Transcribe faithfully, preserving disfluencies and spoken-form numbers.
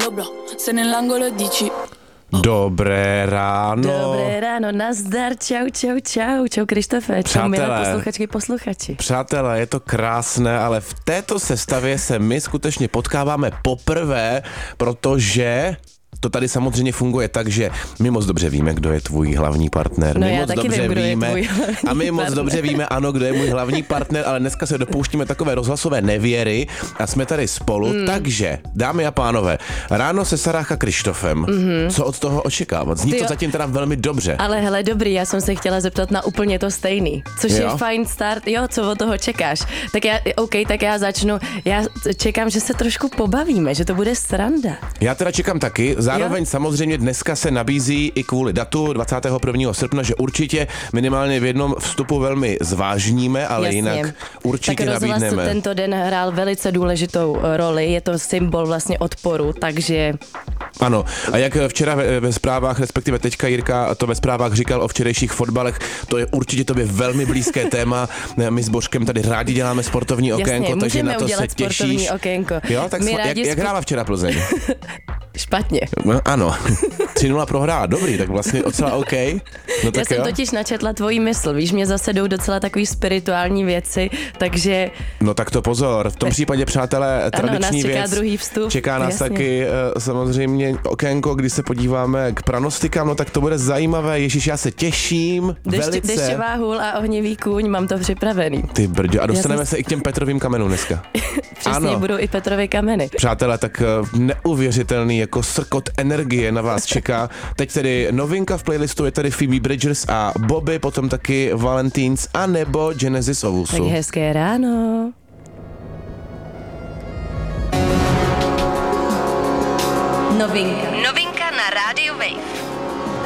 Dobré ráno. Dobré ráno, nazdar, čau, čau, čau, čau Krištofe, čau milé posluchačky, posluchači. Přátelé, je to krásné, ale v této sestavě se my skutečně potkáváme poprvé, protože to tady samozřejmě funguje tak, že my moc dobře víme, kdo je tvůj hlavní partner. No my já moc taky dobře vím, kdo víme, je tvůj hlavní a my moc partner. dobře víme, ano, kdo je můj hlavní partner, ale dneska se dopouštíme takové rozhlasové nevěry a jsme tady spolu, mm. takže, dámy a pánové, ráno se Sarácha Krištofem, mm-hmm. co od toho očekávat? Zní to zatím teda velmi dobře. Ale hele, dobrý, já jsem se chtěla zeptat na úplně to stejný, což Jo? je fajn start, jo, co od toho čekáš? Tak já, OK, tak já začnu, já čekám, že se trošku pobavíme, že to bude sranda. Já teda čekám taky, zároveň Jo? samozřejmě dneska se nabízí i kvůli datu dvacátého prvního srpna, že určitě minimálně v jednom vstupu velmi zvážníme, ale Jasně. jinak určitě tak rozhlas nabídneme. tento den hrál velice důležitou roli, je to symbol vlastně odporu, takže... Ano, a jak včera ve, ve zprávách, respektive teďka Jirka to ve zprávách říkal o včerejších fotbalech, to je určitě tobě velmi blízké téma. My s Božkem tady rádi děláme sportovní okénko, Jasně, takže na můžeme to se udělat těšíš. sportovní okénko. Jo, tak My sva- jak, rádi jak spo- hrála včera Plzeň? Špatně. No, ano, tři nula prohrála, dobrý, tak vlastně docela OK. No, Já tak jsem jo. totiž načetla tvojí mysl, víš, mě zase jdou docela takový spirituální věci, takže... No tak to pozor, v tom případě, přátelé, tradiční nás čeká věc. druhý vstup, Čeká nás jasně. taky uh, samozřejmě okénko, kdy se podíváme k pranostikám, no tak to bude zajímavé. Ježíš, já se těším Dešť, velice. dešťová hůl a ohnivý kůň, mám to připravený. Ty brďo, a dostaneme Já jsem- se i k těm Petrovým kamenům dneska. Přesně, Ano. budou i Petrovy kameny. Přátelé, tak uh, neuvěřitelný jako srkot energie na vás čeká. Teď tedy novinka v playlistu je tady Phoebe Bridgers a Bobby, potom taky Valentines a nebo Genesis Ovusu. Tak hezké ráno. Novinka. Novinka.